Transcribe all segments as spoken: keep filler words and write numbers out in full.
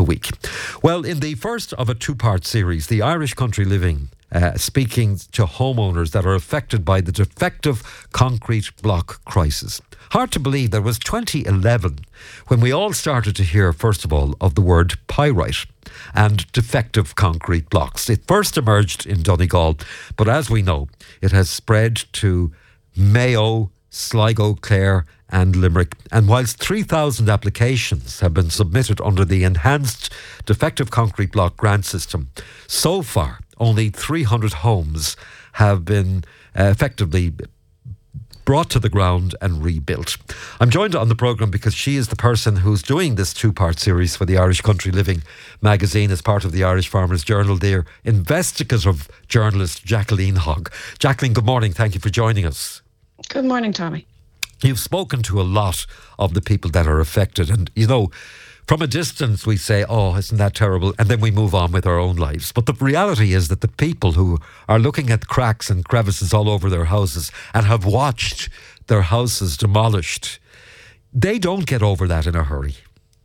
week. Well, in the first of a two-part series, the Irish Country Living uh, speaking to homeowners that are affected by the defective concrete block crisis. Hard to believe that it was twenty eleven when we all started to hear, first of all, of the word pyrite and defective concrete blocks. It first emerged in Donegal, but as we know, it has spread to Mayo, Sligo, Clare and Limerick. And whilst three thousand applications have been submitted under the enhanced defective concrete block grant system, so far only three hundred homes have been uh, effectively brought to the ground and rebuilt. I'm joined on the programme because she is the person who's doing this two-part series for the Irish Country Living magazine as part of the Irish Farmers Journal. Their investigative journalist, Jacqueline Hogg. Jacqueline, good morning. Thank you for joining us. Good morning, Tommy. You've spoken to a lot of the people that are affected, and you know, from a distance we say, oh, isn't that terrible, and then we move on with our own lives. But the reality is that the people who are looking at cracks and crevices all over their houses and have watched their houses demolished, they don't get over that in a hurry.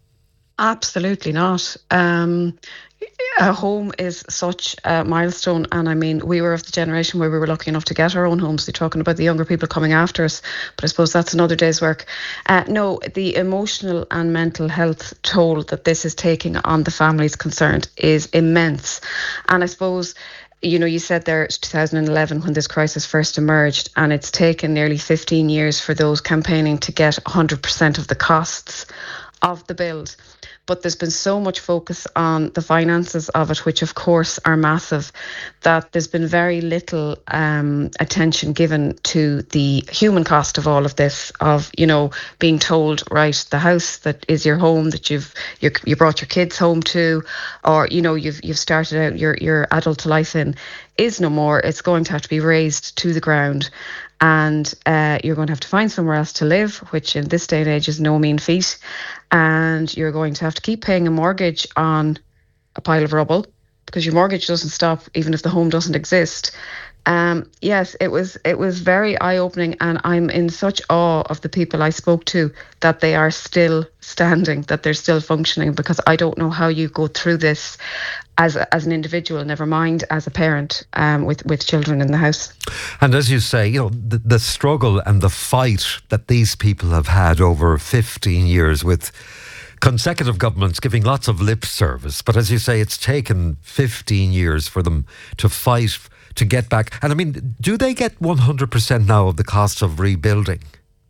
Absolutely not. Um, a home is such a milestone, and I mean, we were of the generation where we were lucky enough to get our own homes. They're talking about the younger people coming after us, but I suppose that's another day's work. Uh, no, the emotional and mental health toll that this is taking on the families concerned is immense. And I suppose, you know, you said there it's two thousand eleven when this crisis first emerged, and it's taken nearly fifteen years for those campaigning to get one hundred percent of the costs of the build. But there's been so much focus on the finances of it, which of course are massive, that there's been very little um, attention given to the human cost of all of this, of, you know, being told, right, the house that is your home, that you've you you brought your kids home to, or, you know, you've you've started out your, your adult life in, is no more. It's going to have to be razed to the ground. And uh, you're going to have to find somewhere else to live, which in this day and age is no mean feat. And you're going to have to keep paying a mortgage on a pile of rubble, because your mortgage doesn't stop even if the home doesn't exist. Um, yes, it was it was very eye-opening, and I'm in such awe of the people I spoke to that they are still standing, that they're still functioning, because I don't know how you go through this as a, as an individual, never mind as a parent um, with, with children in the house. And as you say, you know, the, the struggle and the fight that these people have had over fifteen years with consecutive governments giving lots of lip service. But as you say, it's taken fifteen years for them to fight to get back. And I mean, do they get one hundred percent now of the cost of rebuilding?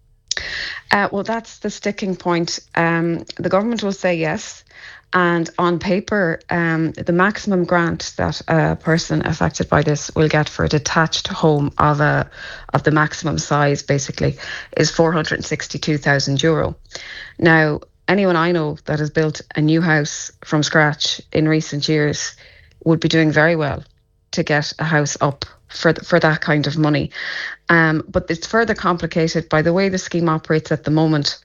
Uh, well, that's the sticking point. Um, the government will say yes. And on paper, um, the maximum grant that a person affected by this will get for a detached home of a of the maximum size, basically, is four hundred sixty-two thousand euro. Now, anyone I know that has built a new house from scratch in recent years would be doing very well to get a house up for th- for that kind of money. Um, but it's further complicated by the way the scheme operates at the moment.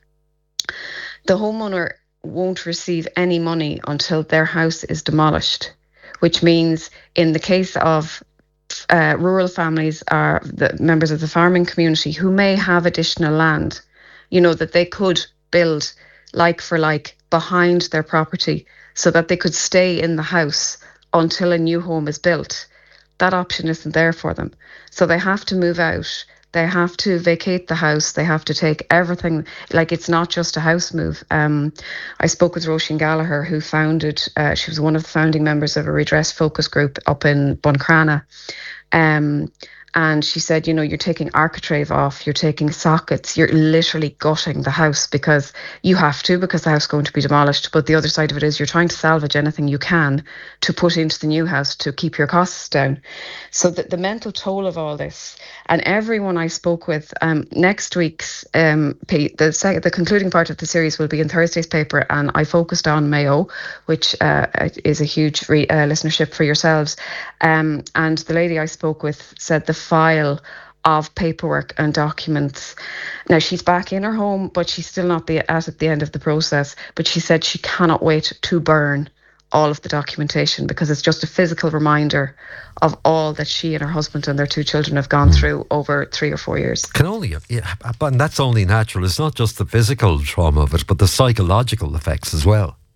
The homeowner won't receive any money until their house is demolished, which means in the case of uh, rural families or the members of the farming community who may have additional land, you know, that they could build like for like behind their property so that they could stay in the house until a new home is built. That option isn't there for them. So they have to move out. They have to vacate the house. They have to take everything. Like, it's not just a house move. Um, I spoke with Roisin Gallagher, who founded, uh, she was one of the founding members of a redress focus group up in Buncrana. Um, And she said, you know, you're taking architrave off, you're taking sockets, you're literally gutting the house because you have to, because the house is going to be demolished. But the other side of it is you're trying to salvage anything you can to put into the new house to keep your costs down. So the, the mental toll of all this, and everyone I spoke with, um, next week's, um, the, sec- the concluding part of the series will be in Thursday's paper, and I focused on Mayo, which uh, is a huge re- uh, listenership for yourselves. Um, and the lady I spoke with said the file of paperwork and documents. Now, she's back in her home, but she's still not the, at, at the end of the process. But she said she cannot wait to burn all of the documentation because it's just a physical reminder of all that she and her husband and their two children have gone through over three or four years. Can only, yeah, and that's only natural. It's not just the physical trauma of it, but the psychological effects as well.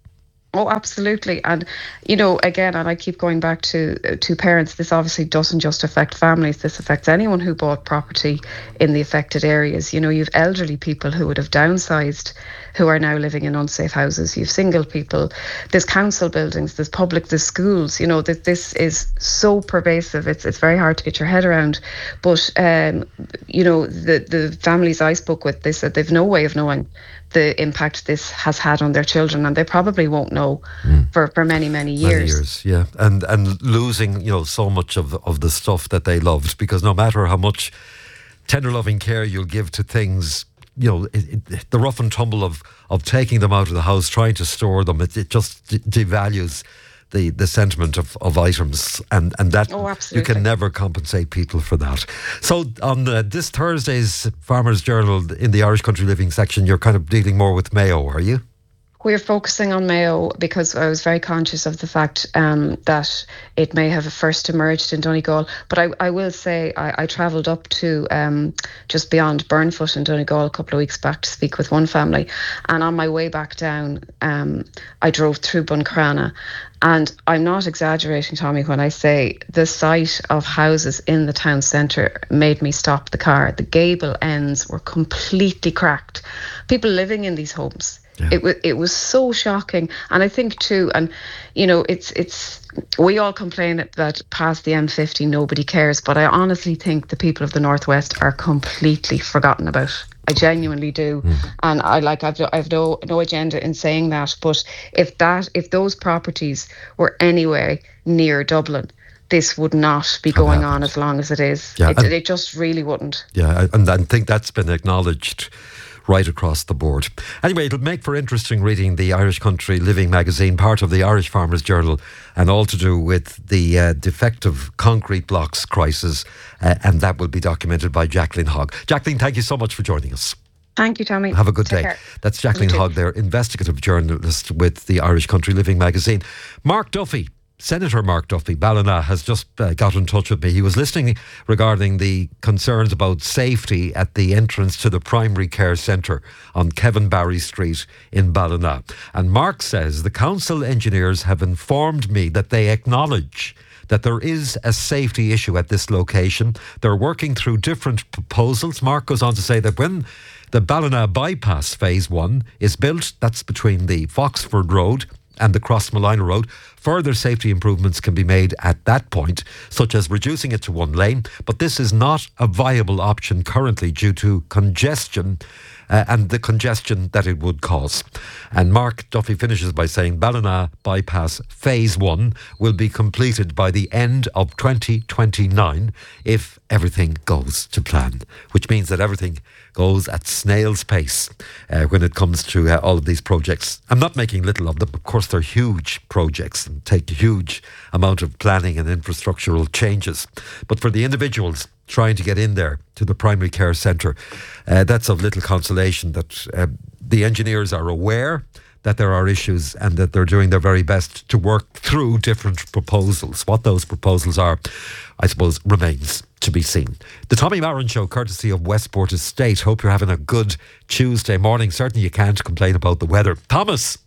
Oh, absolutely. And, you know, again, and I keep going back to to parents, this obviously doesn't just affect families, this affects anyone who bought property in the affected areas. You know, you've elderly people who would have downsized who are now living in unsafe houses. You've single people, there's council buildings, there's public, there's schools. You know, that this is so pervasive. It's it's very hard to get your head around. But, um, you know, the, the families I spoke with, they said they've no way of knowing the impact this has had on their children, and they probably won't know mm. for, for many, many years. Many years, yeah. And and losing, you know, so much of, of the stuff that they loved, because no matter how much tender loving care you'll give to things, you know, it, it, the rough and tumble of, of taking them out of the house, trying to store them, it, it just devalues the, the sentiment of, of items, and, and that oh, you can never compensate people for that. So on uh, this Thursday's Farmers Journal, in the Irish Country Living section, you're kind of dealing more with Mayo, are you? We're focusing on Mayo because I was very conscious of the fact um, that it may have first emerged in Donegal. But I, I will say I, I travelled up to um, just beyond Burnfoot in Donegal a couple of weeks back to speak with one family. And on my way back down, um, I drove through Buncrana. And I'm not exaggerating, Tommy, when I say the sight of houses in the town centre made me stop the car. The gable ends were completely cracked. People living in these homes. Yeah. It was it was so shocking, and I think too, and you know, it's it's we all complain that past the M fifty nobody cares, but I honestly think the people of the Northwest are completely forgotten about. I genuinely do, mm. and I like I've I've no no agenda in saying that, but if that if those properties were anywhere near Dublin, this would not be going on as long as it is. Yeah, it, it just really wouldn't. Yeah, and I think that's been acknowledged right across the board. Anyway, it'll make for interesting reading, the Irish Country Living magazine, part of the Irish Farmers Journal, and all to do with the uh, defective concrete blocks crisis, uh, and that will be documented by Jacqueline Hogg. Jacqueline, thank you so much for joining us. Thank you, Tommy. Have a good Take day. Care. That's Jacqueline Hogg there, investigative journalist with the Irish Country Living magazine. Mark Duffy, Senator Mark Duffy, Ballina, has just uh, got in touch with me. He was listening regarding the concerns about safety at the entrance to the primary care centre on Kevin Barry Street in Ballina. And Mark says the council engineers have informed me that they acknowledge that there is a safety issue at this location. They're working through different proposals. Mark goes on to say that when the Ballina bypass phase one is built, that's between the Foxford Road and the Crossmolina Road, further safety improvements can be made at that point, such as reducing it to one lane. But this is not a viable option currently due to congestion uh, and the congestion that it would cause. And Mark Duffy finishes by saying Ballina bypass phase one will be completed by the end of twenty twenty-nine if everything goes to plan, which means that everything goes at snail's pace uh, when it comes to uh, all of these projects. I'm not making little of them. Of course, they're huge projects and take a huge amount of planning and infrastructural changes. But for the individuals trying to get in there to the primary care centre, uh, that's of little consolation that uh, the engineers are aware that there are issues and that they're doing their very best to work through different proposals. What those proposals are, I suppose, remains to be seen. The Tommy Maron Show, courtesy of Westport Estate. Hope you're having a good Tuesday morning. Certainly you can't complain about the weather. Thomas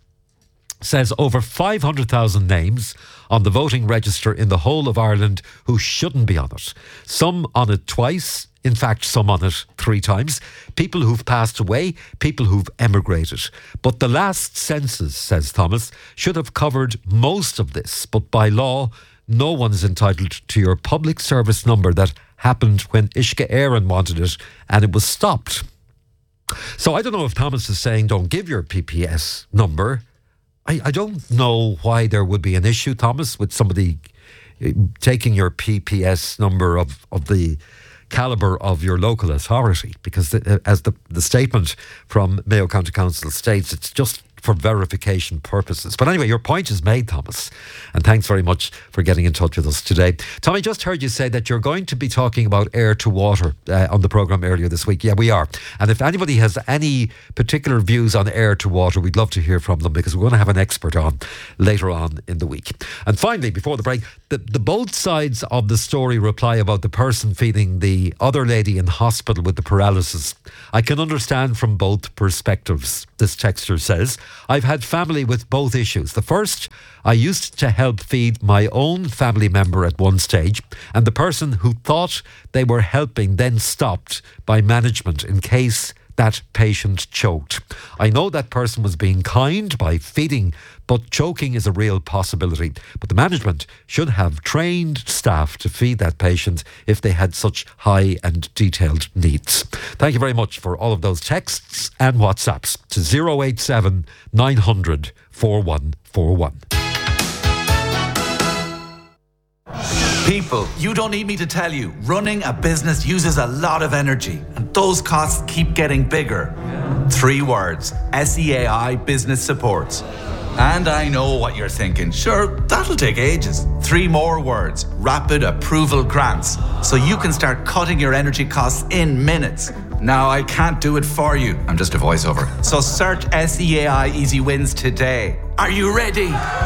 says over five hundred thousand names on the voting register in the whole of Ireland who shouldn't be on it. Some on it twice, in fact some on it three times. People who've passed away, people who've emigrated. But the last census, says Thomas, should have covered most of this. But by law, no one's entitled to your public service number that happened when Uisce Éireann wanted it and it was stopped. So I don't know if Thomas is saying don't give your P P S number. I, I don't know why there would be an issue, Thomas, with somebody taking your P P S number of, of the calibre of your local authority, because the, as the, the statement from Mayo County Council states, it's just for verification purposes. But anyway, your point is made, Thomas, and thanks very much for getting in touch with us today. Tommy, just heard you say that you're going to be talking about air to water uh, on the programme earlier this week. Yeah, we are. And if anybody has any particular views on air to water, we'd love to hear from them, because we're going to have an expert on later on in the week. And finally, before the break, the, the both sides of the story reply about the person feeding the other lady in hospital with the paralysis. I can understand from both perspectives, this texter says. I've had family with both issues. The first, I used to help feed my own family member at one stage, and the person who thought they were helping then stopped by management in case that patient choked. I know that person was being kind by feeding, but choking is a real possibility. But the management should have trained staff to feed that patient if they had such high and detailed needs. Thank you very much for all of those texts and WhatsApps to zero eight seven nine hundred four one four one. People, you don't need me to tell you, running a business uses a lot of energy, and those costs keep getting bigger. Yeah. Three words: S E A I Business Supports. And I know what you're thinking. Sure, that'll take ages. Three more words: Rapid Approval Grants. So you can start cutting your energy costs in minutes. Now, I can't do it for you. I'm just a voiceover. So search S E A I Easy Wins today. Are you ready?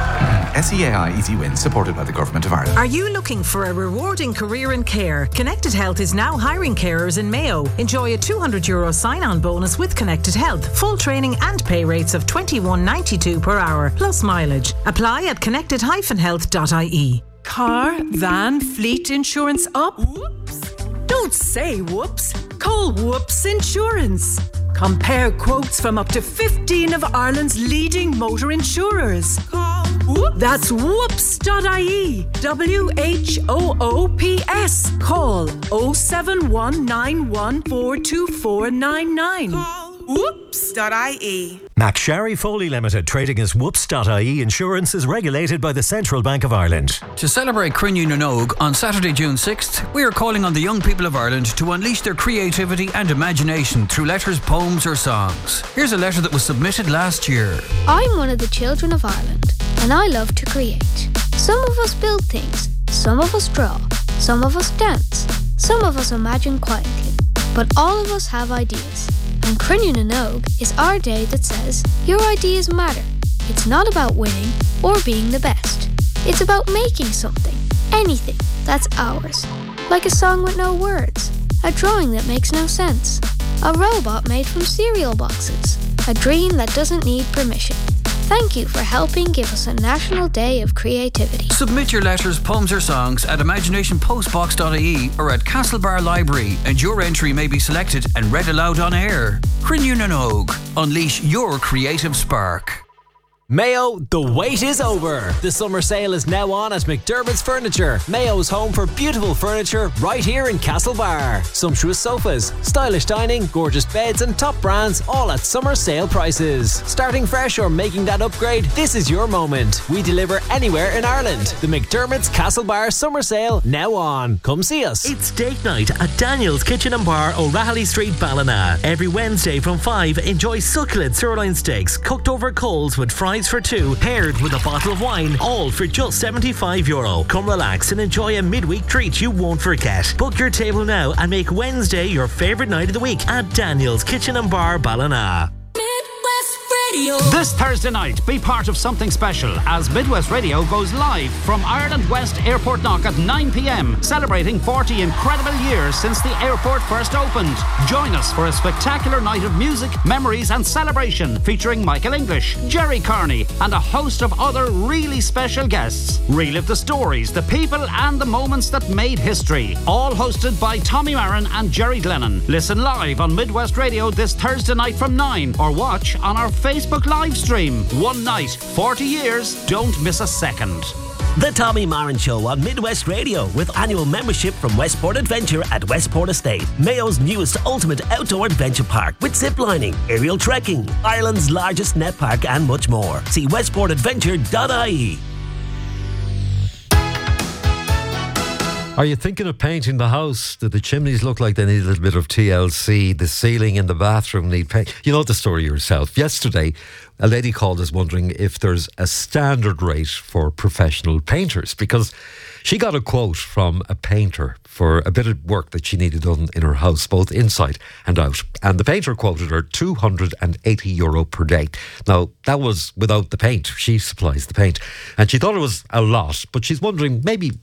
S E A I Easy Wins, supported by the Government of Ireland. Are you looking for a rewarding career in care? Connected Health is now hiring carers in Mayo. Enjoy a two hundred euro sign-on bonus with Connected Health. Full training and pay rates of twenty-one ninety-two per hour, plus mileage. Apply at connected dash health dot I E. Car, van, fleet insurance up? Whoops. Don't say whoops. Call Whoops Insurance. Compare quotes from up to fifteen of Ireland's leading motor insurers. Call Whoops. That's whoops dot I E. W H O O P S. Call oh seven one nine one four two four nine nine. Call whoops dot I E. McSharry Foley Limited, trading as whoops dot I E Insurance, is regulated by the Central Bank of Ireland. To celebrate Crinne na nÓg on Saturday, June sixth, we are calling on the young people of Ireland to unleash their creativity and imagination through letters, poems or songs. Here's a letter that was submitted last year. I'm one of the children of Ireland, and I love to create. Some of us build things, some of us draw, some of us dance, some of us imagine quietly, but all of us have ideas. And Crinne na nÓg is our day that says, your ideas matter. It's not about winning or being the best. It's about making something, anything, that's ours. Like a song with no words, a drawing that makes no sense, a robot made from cereal boxes, a dream that doesn't need permission. Thank you for helping give us a National Day of Creativity. Submit your letters, poems or songs at imagination postbox dot I E or at Castlebar Library, and your entry may be selected and read aloud on air. Crinne na nÓg. Unleash your creative spark. Mayo, the wait is over. The summer sale is now on at McDermott's Furniture, Mayo's home for beautiful furniture right here in Castlebar. Sumptuous sofas, stylish dining, gorgeous beds and top brands, all at summer sale prices. Starting fresh or making that upgrade, this is your moment. We deliver anywhere in Ireland. The McDermott's Castlebar summer sale now on. Come see us. It's date night at Daniel's Kitchen and Bar, O'Rahilly Street, Ballina. Every Wednesday from five, enjoy succulent sirloin steaks cooked over coals with fries for two, paired with a bottle of wine, all for just seventy-five euro. Come relax and enjoy a midweek treat you won't forget. Book your table now and make Wednesday your favourite night of the week at Daniel's Kitchen and Bar, Ballina. This Thursday night, be part of something special as Midwest Radio goes live from Ireland West Airport Knock at nine p.m, celebrating forty incredible years since the airport first opened. Join us for a spectacular night of music, memories and celebration featuring Michael English, Jerry Carney and a host of other really special guests. Relive the stories, the people and the moments that made history. All hosted by Tommy Marin and Jerry Glennon. Listen live on Midwest Radio this Thursday night from nine or watch on our Facebook live stream. One night, forty years, don't miss a second. The Tommy Marin Show on Midwest Radio, with annual membership from Westport Adventure at Westport Estate, Mayo's newest ultimate outdoor adventure park with zip lining, aerial trekking, Ireland's largest net park and much more. See westport adventure dot I E. Are you thinking of painting the house? Do the chimneys look like they need a little bit of T L C? The ceiling in the bathroom need paint? You know the story yourself. Yesterday, a lady called us wondering if there's a standard rate for professional painters, because she got a quote from a painter for a bit of work that she needed done in her house, both inside and out. And the painter quoted her two hundred eighty euro per day. Now, that was without the paint. She supplies the paint. And she thought it was a lot, but she's wondering maybe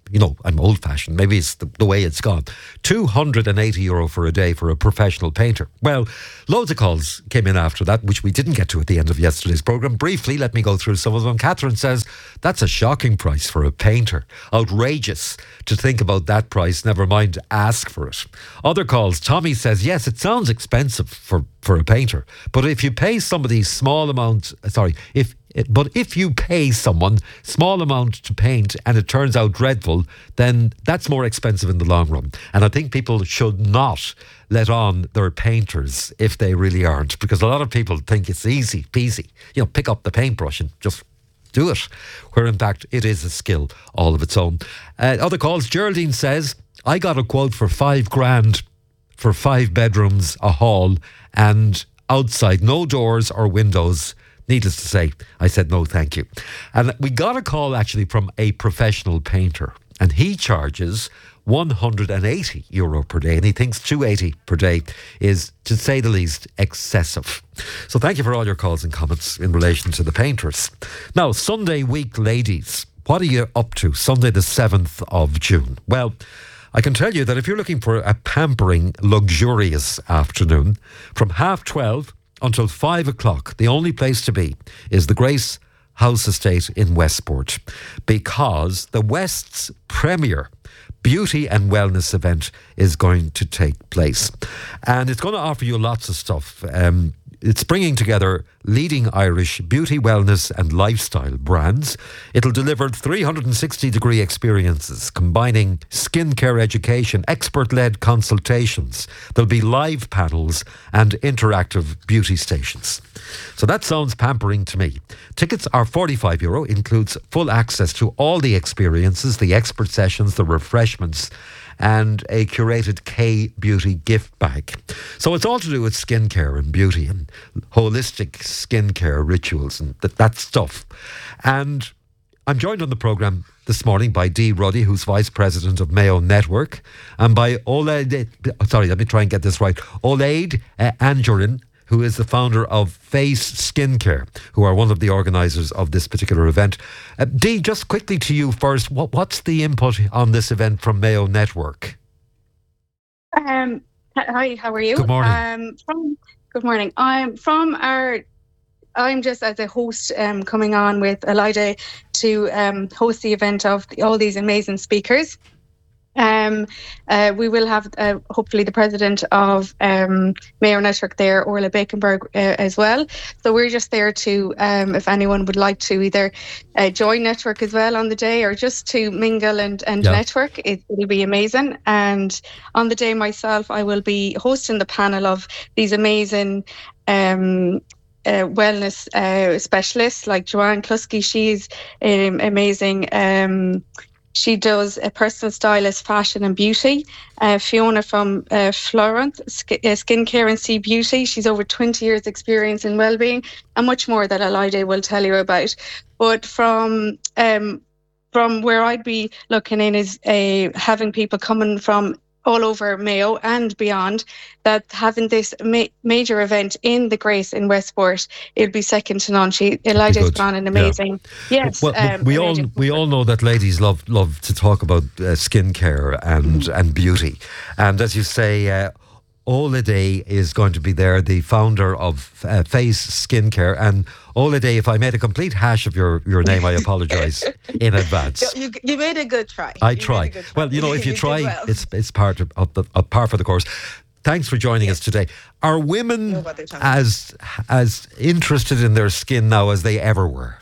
you know, I'm old-fashioned. Maybe it's the, the way it's gone. two hundred eighty euro for a day for a professional painter. Well, loads of calls came in after that, which we didn't get to at the end of yesterday's programme. Briefly, let me go through some of them. Catherine says, that's a shocking price for a painter. Outrageous to think about that price, never mind to ask for it. Other calls, Tommy says, yes, it sounds expensive for, for a painter, but if you pay somebody small amount, sorry, if It, but if you pay someone small amount to paint and it turns out dreadful, then that's more expensive in the long run. And I think people should not let on their painters if they really aren't, because a lot of people think it's easy peasy. You know, pick up the paintbrush and just do it, where in fact it is a skill all of its own. Uh, other calls, Geraldine says, I got a quote for five grand for five bedrooms, a hall, and outside, no doors or windows. Needless to say, I said no thank you. And we got a call actually from a professional painter, and he charges one hundred eighty euro per day, and he thinks two hundred eighty per day is, to say the least, excessive. So thank you for all your calls and comments in relation to the painters. Now, Sunday week, ladies, what are you up to Sunday the seventh of June? Well, I can tell you that if you're looking for a pampering, luxurious afternoon, from half twelve until five o'clock, the only place to be is the Grace House Estate in Westport, because the West's premier beauty and wellness event is going to take place. And it's going to offer you lots of stuff. Um, it's bringing together leading Irish beauty, wellness and lifestyle brands. It'll deliver three hundred sixty degree experiences, combining skincare education, expert-led consultations. There'll be live panels and interactive beauty stations. So that sounds pampering to me. Tickets are forty-five euro, includes full access to all the experiences, the expert sessions, the refreshments, and a curated K-Beauty gift bag. So it's all to do with skincare and beauty and holistic skincare rituals and th- that stuff. And I'm joined on the programme this morning by Dee Ruddy, who's Vice President of Mayo Network, and by Olaid, sorry, let me try and get this right, Olaid uh, Anjorin, who is the founder of Face Skincare, who are one of the organisers of this particular event. Uh, Dee, just quickly to you first, what, what's the input on this event from Mayo Network? Um, hi, how are you? Good morning. Um, from, good morning. I'm from our, I'm just as a host um, coming on with Elida to um, host the event of the, all these amazing speakers. Um, uh, we will have uh, hopefully the president of um, Mayo Network there, Orla Bakenberg, uh, as well. So we're just there to, um, if anyone would like to either uh, join Network as well on the day or just to mingle and, and yeah. network, it, it'll be amazing. And on the day myself, I will be hosting the panel of these amazing um, Uh, wellness uh, specialists like Joanne Klusky. She's um, amazing. Um, she does a personal stylist, fashion and beauty. Uh, Fiona from uh, Florent Sk- uh, Skincare and Sea Beauty. She's over twenty years experience in wellbeing and much more that Elida will tell you about. But from um, from where I'd be looking in is uh, having people coming from all over Mayo and beyond, that having this ma- major event in the Grace in Westport, it'll be second to none. She, Elida's gone an amazing, yeah. yes. Well, um, we all we all know that ladies love love to talk about uh, skincare and mm-hmm. and beauty, and as you say, uh, Olaid is going to be there, the founder of uh, Face Skincare. And Olaid, if I made a complete hash of your, your name, I apologise in advance. You, you made a good try. I you try. Try. Well, you know, if you, you try, well. it's it's part of, of the of par for the course. Thanks for joining yes. us today. Are women no as as interested in their skin now as they ever were?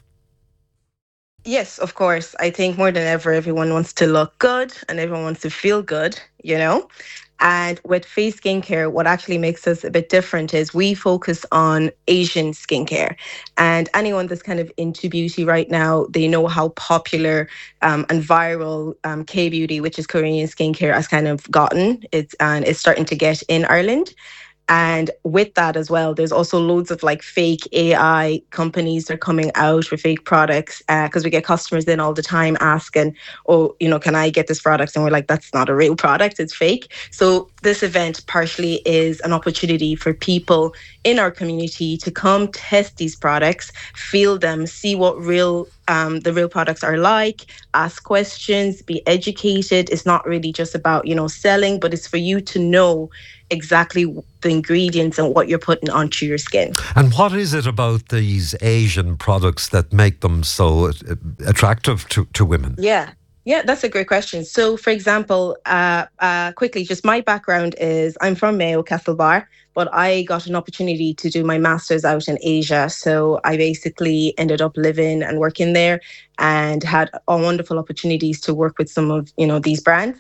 Yes, of course. I think more than ever, everyone wants to look good and everyone wants to feel good, you know? And with Face Skincare, what actually makes us a bit different is we focus on Asian skincare. And anyone that's kind of into beauty right now, they know how popular um, and viral um, K-beauty, which is Korean skincare, has kind of gotten. It's and it's starting to get in Ireland. And with that as well, there's also loads of like fake A I companies that are coming out with fake products, because uh, we get customers in all the time asking, oh, you know, can I get this product? And we're like, that's not a real product, it's fake. So this event partially is an opportunity for people in our community to come test these products, feel them, see what real um, the real products are like, ask questions, be educated. It's not really just about, you know, selling, but it's for you to know exactly the ingredients and what you're putting onto your skin. And what is it about these Asian products that make them so attractive to, to women? Yeah. Yeah, that's a great question. So, for example, uh, uh, quickly, just my background is I'm from Mayo, Castlebar, but I got an opportunity to do my master's out in Asia. So I basically ended up living and working there and had uh, wonderful opportunities to work with some of, you know, these brands.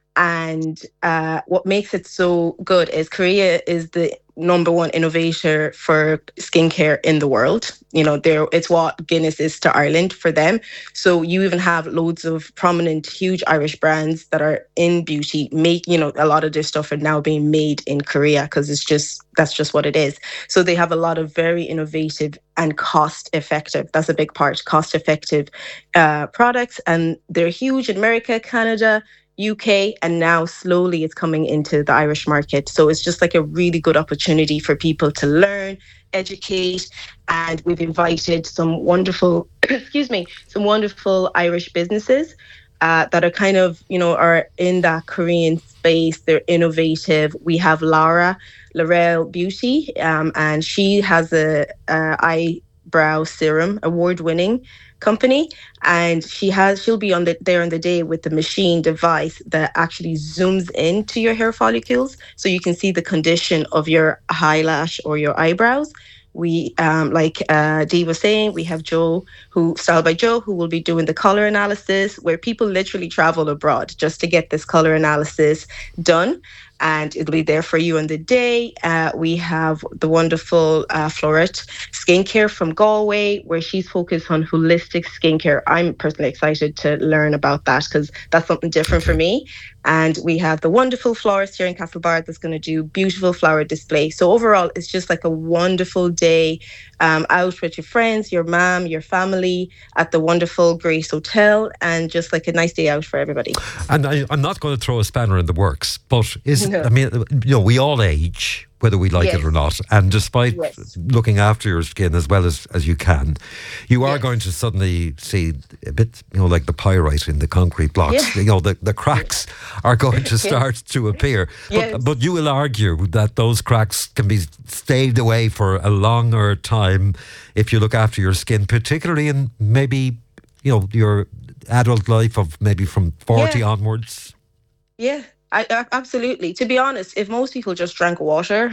And uh, what makes it so good is Korea is the number one innovator for skincare in the world. You know, there it's what Guinness is to Ireland for them. So you even have loads of prominent, huge Irish brands that are in beauty. Make you know a lot of their stuff are now being made in Korea because it's just that's just what it is. So they have a lot of very innovative and cost-effective. That's a big part. Cost-effective uh, products, and they're huge in America, Canada, U K, and now slowly it's coming into the Irish market. So it's just like a really good opportunity for people to learn, educate, and we've invited some wonderful, excuse me, some wonderful Irish businesses uh, that are kind of, you know, are in that Korean space. They're innovative. We have Laura, L'Oreal Beauty, um, and she has a, a eyebrow serum, award-winning company, and she has she'll be on the there on the day with the machine device that actually zooms into your hair follicles so you can see the condition of your eyelash or your eyebrows. We um like uh Dee was saying, we have Joe, who Styled by Joe, who will be doing the color analysis, where people literally travel abroad just to get this color analysis done, and it'll be there for you on the day. Uh, we have the wonderful uh, Florette Skincare from Galway, where she's focused on holistic skincare. I'm personally excited to learn about that because that's something different for me. And we have the wonderful florist here in Castlebar that's going to do beautiful flower display. So overall, it's just like a wonderful day um, out with your friends, your mom, your family at the wonderful Grace Hotel, and just like a nice day out for everybody. And I, I'm not going to throw a spanner in the works, but is No. I mean, you know, we all age, whether we like Yes. it or not. And despite Yes. looking after your skin as well as, as you can, you are Yes. going to suddenly see a bit, you know, like the pyrite in the concrete blocks. Yeah. You know, the, the cracks are going to start to appear. Yes. But, but you will argue that those cracks can be stayed away for a longer time if you look after your skin, particularly in maybe, you know, your adult life of maybe from forty Yeah. onwards. Yeah. I, I, absolutely. To be honest, if most people just drank water,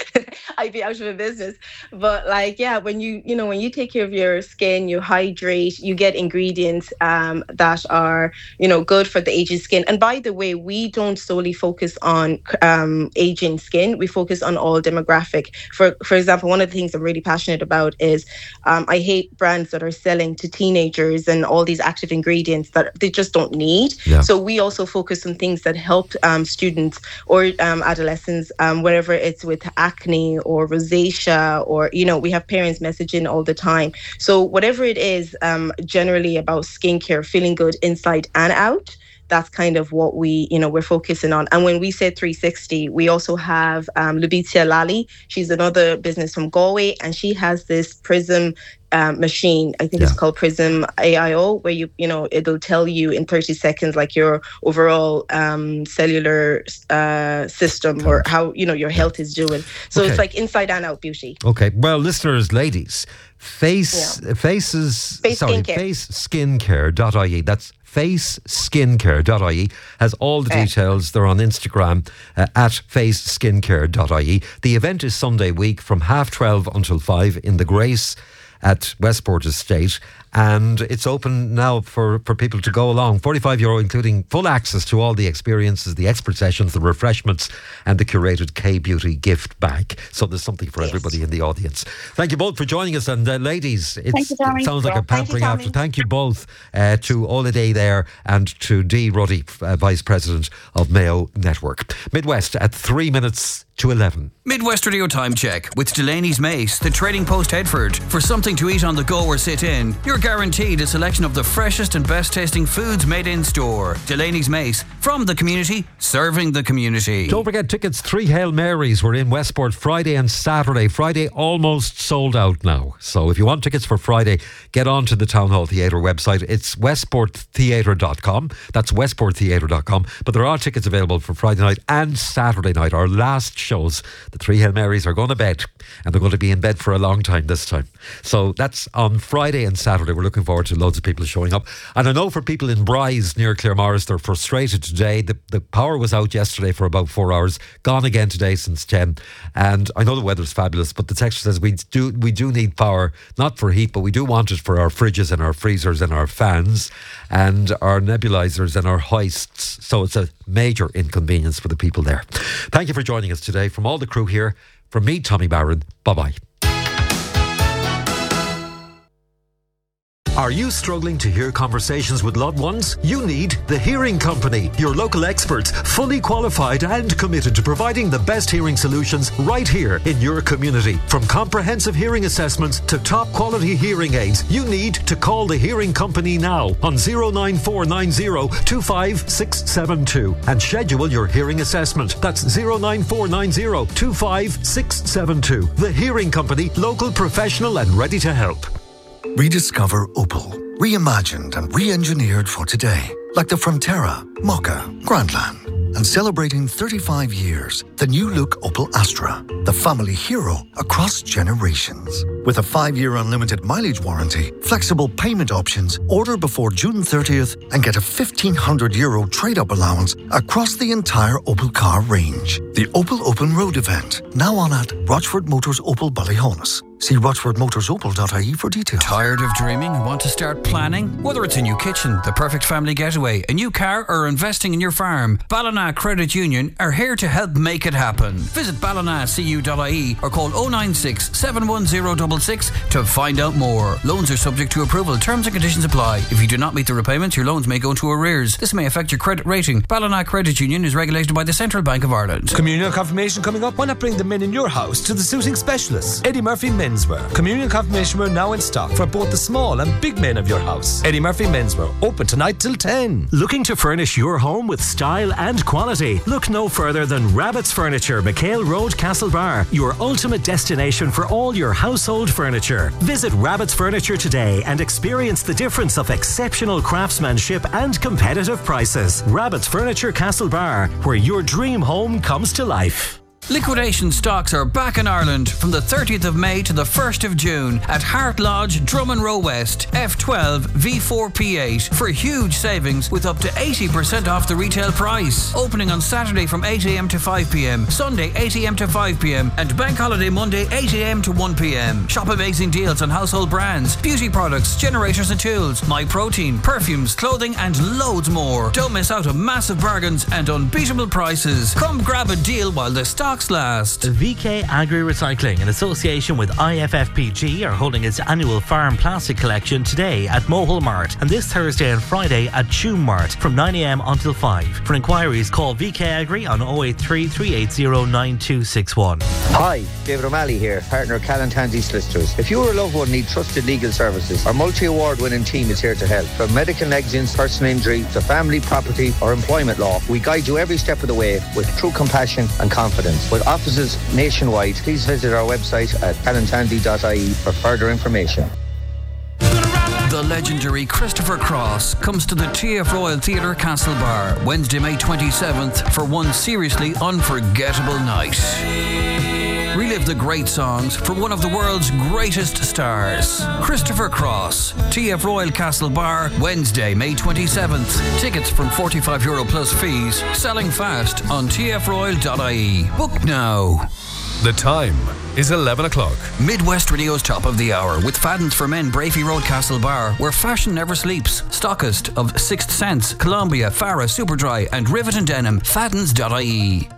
I'd be out of a business. But like, yeah, when you, you know, when you take care of your skin, you hydrate, you get ingredients um, that are, you know, good for the aging skin. And by the way, we don't solely focus on um, aging skin. We focus on all demographic. For for example, one of the things I'm really passionate about is um, I hate brands that are selling to teenagers and all these active ingredients that they just don't need. Yeah. So we also focus on things that help Um, students or um, adolescents, um, whether it's with acne or rosacea, or, you know, we have parents messaging all the time. So whatever it is, um, generally about skincare, feeling good inside and out, that's kind of what we, you know, we're focusing on. And when we say three sixty, we also have um, Lubitia Lally. She's another business from Galway, and she has this Prism um, machine. I think Yeah. it's called Prism A I O, where you, you know, it'll tell you in thirty seconds, like your overall um, cellular uh, system or how, you know, your health is doing. So Okay. it's like inside and out beauty. Okay, well, listeners, ladies, face faces Face sorry, Skincare. face skincare dot I E. That's face skincare dot I E has all the Eh. details. They're on Instagram uh, at face skincare dot I E. The event is Sunday week from half twelve until five in the Grace at Westport Estate, and it's open now for, for people to go along. forty-five euro, including full access to all the experiences, the expert sessions, the refreshments, and the curated K-Beauty gift bag. So there's something for Yes. everybody in the audience. Thank you both for joining us, and uh, ladies, it's, Thank you, Tommy. it sounds like a Thank you, pampering Tommy. after. Thank you both uh, to Ola Day there and to Dee Ruddy, uh, Vice President of Mayo Network. Midwest at three minutes to eleven. Midwest Radio Time Check with Delaney's Mace, the Trading Post Headford. For something to eat on the go or sit in, you're guaranteed a selection of the freshest and best tasting foods made in store. Delaney's Mace, from the community, serving the community. Don't forget tickets, three Hail Marys were in Westport Friday and Saturday. Friday almost sold out now. So if you want tickets for Friday, get on to the Town Hall Theatre website. It's westport theatre dot com. That's westport theatre dot com. But there are tickets available for Friday night and Saturday night, our last shows. The three Hail Marys are going to bed, and they're going to be in bed for a long time this time. So that's on Friday and Saturday. We're looking forward to loads of people showing up. And I know for people in Bryce near Claremorris, they're frustrated today. The, the power was out yesterday for about four hours, gone again today since ten. And I know the weather's fabulous, but the texture says we do we do need power, not for heat, but we do want it for our fridges and our freezers and our fans and our nebulizers and our hoists. So it's a major inconvenience for the people there. Thank you for joining us today. From all the crew here, from me, Tommy Barron, bye-bye. Are you struggling to hear conversations with loved ones? You need The Hearing Company, your local experts, fully qualified and committed to providing the best hearing solutions right here in your community. From comprehensive hearing assessments to top quality hearing aids, you need to call The Hearing Company now on zero nine four nine zero two five six seven two and schedule your hearing assessment. That's zero nine four nine zero two five six seven two. The Hearing Company, local, professional and ready to help. Rediscover Opel. Reimagined and re-engineered for today. Like the Frontera, Mokka, Grandland. And celebrating thirty-five years, the new look Opel Astra. The family hero across generations. With a five-year unlimited mileage warranty, flexible payment options, order before June thirtieth and get a fifteen hundred euro trade-up allowance across the entire Opel car range. The Opel Open Road event, now on at Rochford Motors Opel Ballyhonus. See rochford motors opel dot I E for details. Tired of dreaming and want to start planning? Whether it's a new kitchen, the perfect family getaway, a new car or investing in your farm, Ballina Credit Union are here to help make it happen. Visit ballina c u dot I E or call oh nine six, seven one zero six six to find out more. Loans are subject to approval. Terms and conditions apply. If you do not meet the repayments, your loans may go into arrears. This may affect your credit rating. Ballina Credit Union is regulated by the Central Bank of Ireland. Communion confirmation coming up? Why not bring the men in your house to the suiting specialists? Eddie Murphy Menswear. Communion confirmation wear now in stock for both the small and big men of your house. Eddie Murphy Menswear. Open tonight till ten. Looking to furnish your home with style and quality? Look no further than Rabbit's Furniture, McHale Road, Castlebar. Your ultimate destination for all your household furniture. Visit Rabbit's Furniture today and experience the difference of exceptional craftsmanship and competitive prices. Rabbit's Furniture, Castlebar, where your dream home comes to life. Liquidation stocks are back in Ireland from the thirtieth of May to the first of June at Hart Lodge, Drummond Row West, F twelve V four P eight for huge savings with up to eighty percent off the retail price. Opening on Saturday from eight a m to five p m, Sunday eight a m to five p m and Bank Holiday Monday eight a m to one p m. Shop amazing deals on household brands, beauty products, generators and tools, My Protein, perfumes, clothing and loads more. Don't miss out on massive bargains and unbeatable prices. Come grab a deal while the stock last. V K Agri Recycling, in association with I F F P G, are holding its annual farm plastic collection today at Mohill Mart and this Thursday and Friday at Tuam Mart from nine a m until five. For inquiries, call V K Agri on oh eight three, three eight zero, nine two six one. Hi, David O'Malley here, partner of Callan Tansey Solicitors. If you or a loved one need trusted legal services, our multi-award winning team is here to help. From medical negligence, personal injury to family, property or employment law, we guide you every step of the way with true compassion and confidence. With offices nationwide, please visit our website at callan tansey dot I E for further information. The legendary Christopher Cross comes to the T F Royal Theatre, Castlebar, Wednesday, May twenty-seventh for one seriously unforgettable night. Relive the great songs from one of the world's greatest stars. Christopher Cross, T F Royal Castlebar, Wednesday, May twenty-seventh. Tickets from forty-five euro plus fees. Selling fast on t f royal dot I E. Book now. The time is eleven o'clock. Midwest Radio's top of the hour with Fadden's for Men, Brafey Road, Castlebar, where fashion never sleeps. Stockist of Sixth Sense, Columbia, Farah, Superdry and Rivet and Denim. Faddens dot I E.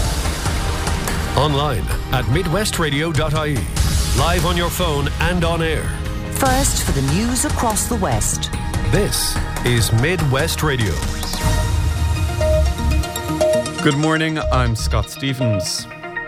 Online at midwest radio dot I E. Live on your phone and on air. First for the news across the West. This is Midwest Radio. Good morning, I'm Scott Stevens.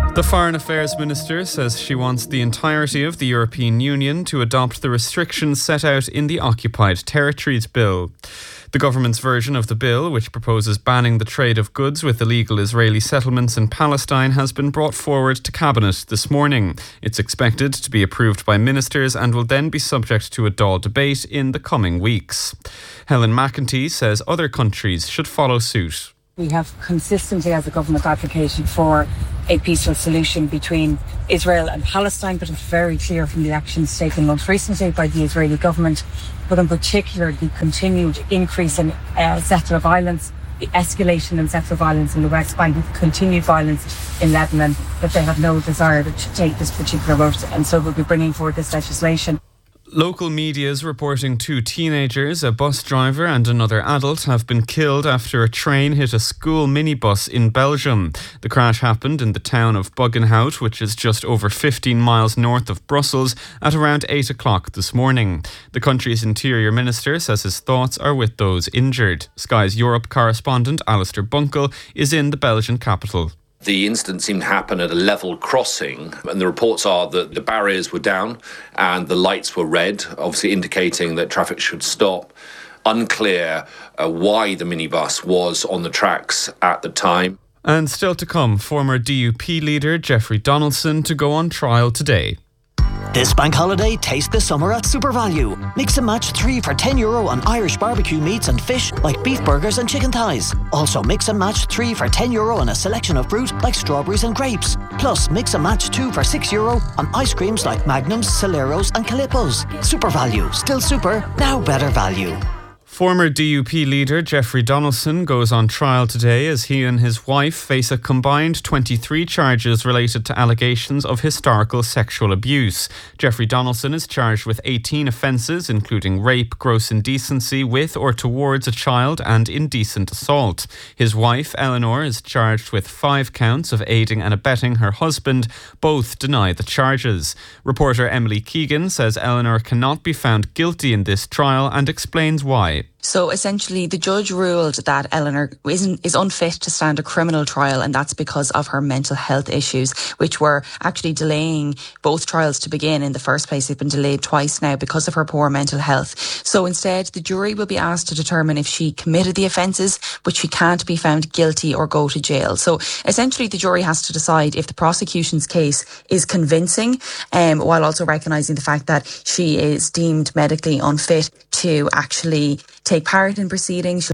The Foreign Affairs Minister says she wants the entirety of the European Union to adopt the restrictions set out in the Occupied Territories Bill. The government's version of the bill, which proposes banning the trade of goods with illegal Israeli settlements in Palestine, has been brought forward to Cabinet this morning. It's expected to be approved by ministers and will then be subject to a Dáil debate in the coming weeks. Helen McEntee says other countries should follow suit. We have consistently, as a government, advocated for a peaceful solution between Israel and Palestine, but it's very clear from the actions taken most recently by the Israeli government, but in particular the continued increase in uh, settler violence, the escalation in settler violence in the West Bank, the continued violence in Lebanon, that they have no desire to take this particular route, and so we'll be bringing forward this legislation. Local media is reporting two teenagers, a bus driver and another adult, have been killed after a train hit a school minibus in Belgium. The crash happened in the town of Buggenhout, which is just over fifteen miles north of Brussels, at around eight o'clock this morning. The country's Interior Minister says his thoughts are with those injured. Sky's Europe correspondent Alistair Bunkle is in the Belgian capital. The incident seemed to happen at a level crossing, and the reports are that the barriers were down and the lights were red, obviously indicating that traffic should stop. Unclear uh, why the minibus was on the tracks at the time. And still to come, former D U P leader Jeffrey Donaldson to go on trial today. This bank holiday, taste the summer at SuperValu. Mix and match three for ten euro on Irish barbecue meats and fish like beef burgers and chicken thighs. Also mix and match three for ten euro on a selection of fruit like strawberries and grapes. Plus mix and match two for six euro on ice creams like Magnums, Celeros and Calippos. SuperValu, still super, now better value. Former D U P leader Jeffrey Donaldson goes on trial today as he and his wife face a combined twenty-three charges related to allegations of historical sexual abuse. Jeffrey Donaldson is charged with eighteen offences, including rape, gross indecency with or towards a child and indecent assault. His wife, Eleanor, is charged with five counts of aiding and abetting her husband. Both deny the charges. Reporter Emily Keegan says Eleanor cannot be found guilty in this trial and explains why. So essentially, the judge ruled that Eleanor isn't, is unfit to stand a criminal trial, and that's because of her mental health issues, which were actually delaying both trials to begin in the first place. They've been delayed twice now because of her poor mental health. So instead, the jury will be asked to determine if she committed the offences, but she can't be found guilty or go to jail. So essentially, the jury has to decide if the prosecution's case is convincing, um, while also recognising the fact that she is deemed medically unfit to actually take part in proceedings.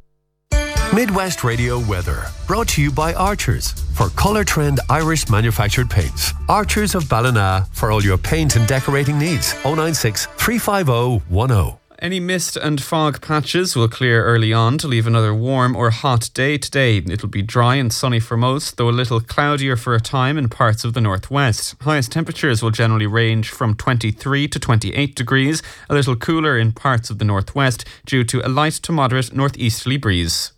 Midwest Radio weather, brought to you by Archers for Colour Trend Irish manufactured paints. Archers of Ballina for all your paint and decorating needs. oh nine six, three five oh, one oh. Any mist and fog patches will clear early on to leave another warm or hot day today. It'll be dry and sunny for most, though a little cloudier for a time in parts of the northwest. Highest temperatures will generally range from twenty-three to twenty-eight degrees, a little cooler in parts of the northwest due to a light to moderate northeasterly breeze.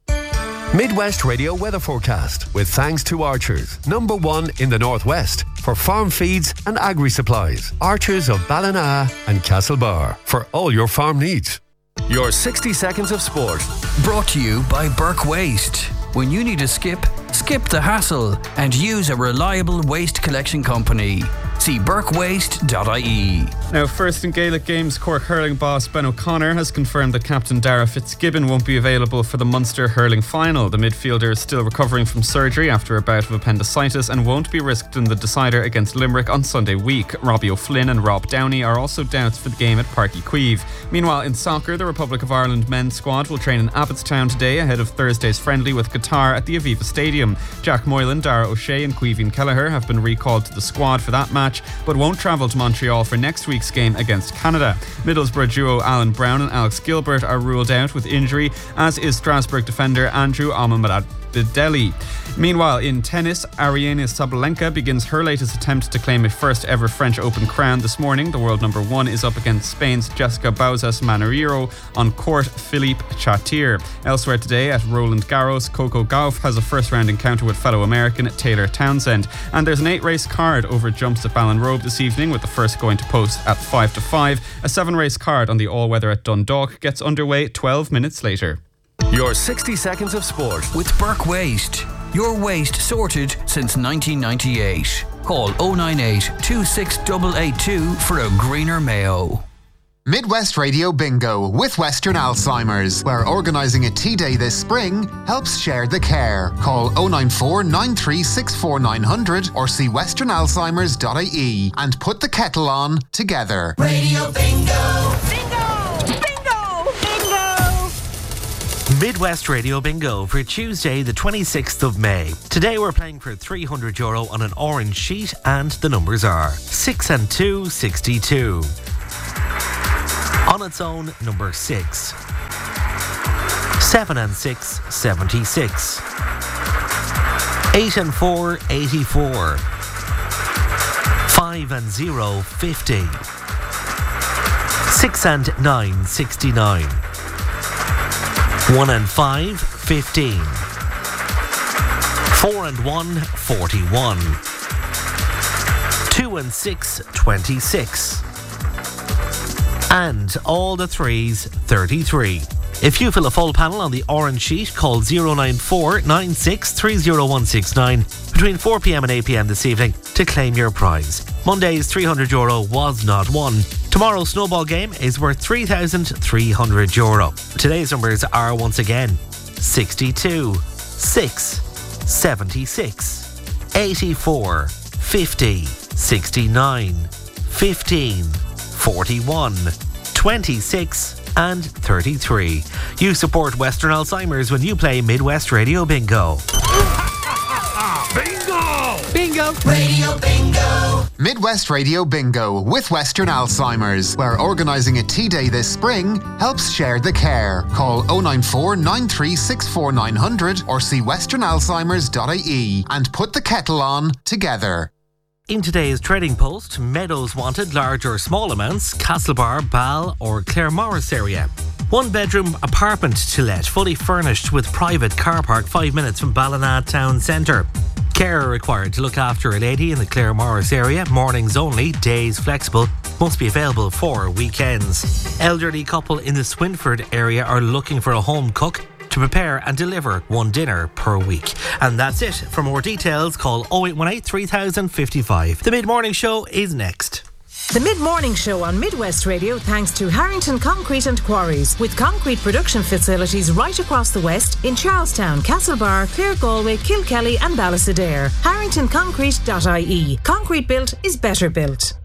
Midwest Radio weather forecast with thanks to Archers, number one in the northwest for farm feeds and agri supplies. Archers of Ballina and Castlebar for all your farm needs. Your sixty seconds of sport, brought to you by Burke Waste. When you need a skip, skip the hassle and use a reliable waste collection company. See burke waste dot I E. Now, first in Gaelic games, Cork hurling boss Ben O'Connor has confirmed that captain Dara Fitzgibbon won't be available for the Munster hurling final. The midfielder is still recovering from surgery after a bout of appendicitis and won't be risked in the decider against Limerick on Sunday week. Robbie O'Flynn and Rob Downey are also doubts for the game at Páirc Uí Chaoimh. Meanwhile, in soccer, the Republic of Ireland men's squad will train in Abbottstown today ahead of Thursday's friendly with Qatar at the Aviva Stadium. Jack Moylan, Dara O'Shea and Caoimhín Kelleher have been recalled to the squad for that match, but won't travel to Montreal for next week's game against Canada. Middlesbrough duo Alan Brown and Alex Gilbert are ruled out with injury, as is Strasbourg defender Andrew Amamradbideli. Meanwhile, in tennis, Aryna Sabalenka begins her latest attempt to claim a first ever French Open crown this morning. The world number one is up against Spain's Jessica Bauzas Maneiro on court Philippe Chatrier. Elsewhere today at Roland Garros, Coco Gauff has a first round encounter with fellow American Taylor Townsend. And there's an eight race card over jumps at Ballinrobe this evening, with the first going to post at five to five. A seven race card on the all weather at Dundalk gets underway twelve minutes later. Your sixty seconds of sport with Burke Waste. Your waste sorted since nineteen ninety-eight. Call oh nine eight, two six eight eight two for a greener Mayo. Midwest Radio Bingo with Western Alzheimer's, where organising a tea day this spring helps share the care. Call oh nine four, nine three six four, nine hundred or see western alzheimers dot I E and put the kettle on together. Radio Bingo! Bingo! Bingo! Bingo! Midwest Radio Bingo for Tuesday the twenty-sixth of May. Today we're playing for three hundred euro on an orange sheet and the numbers are six and two, sixty-two. On its own, number six. Seven and six, seventy-six. Eight and four, eighty-four. Five and zero, fifty. Six and nine, sixty-nine. One and five, fifteen. Four and one, forty-one. Two and six, twenty-six. And all the threes, thirty-three. If you fill a full panel on the orange sheet, call oh nine four, nine six three oh one six nine between four p m and eight p m this evening to claim your prize. Monday's three hundred euro was not won. Tomorrow's snowball game is worth three thousand three hundred euro. Today's numbers are once again sixty-two, six, seventy-six, eighty-four, fifty, sixty-nine, fifteen, forty-one, twenty-six and thirty-three. You support Western Alzheimer's when you play Midwest Radio Bingo. Bingo! Bingo! Radio Bingo! Midwest Radio Bingo with Western Alzheimer's, where organising a tea day this spring helps share the care. Call oh nine four, nine three six four, nine hundred or see western alzheimers dot I E and put the kettle on together. In today's trading post, Meadows wanted large or small amounts, Castlebar, Ball or Claremorris area. One bedroom apartment to let, fully furnished with private car park five minutes from Ballina Town Centre. Care required to look after a lady in the Claremorris area, mornings only, days flexible, must be available for weekends. Elderly couple in the Swinford area are looking for a home cook to prepare and deliver one dinner per week. And that's it. For more details, call oh eight one eight, three thousand fifty-five. The Mid-Morning Show is next. The Mid-Morning Show on Midwest Radio thanks to Harrington Concrete and Quarries, with concrete production facilities right across the West in Charlestown, Castlebar, Clare Galway, Kilkelly and Ballysadare. harrington concrete dot I E. Concrete built is better built.